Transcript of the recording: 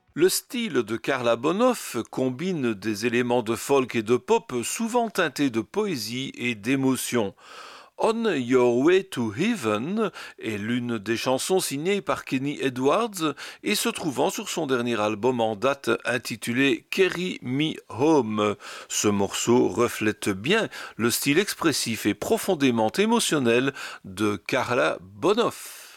Le style de Karla Bonoff combine des éléments de folk et de pop souvent teintés de poésie et d'émotion. On Your Way to Heaven est l'une des chansons signées par Kenny Edwards et se trouvant sur son dernier album en date intitulé Carry Me Home. Ce morceau reflète bien le style expressif et profondément émotionnel de Karla Bonoff.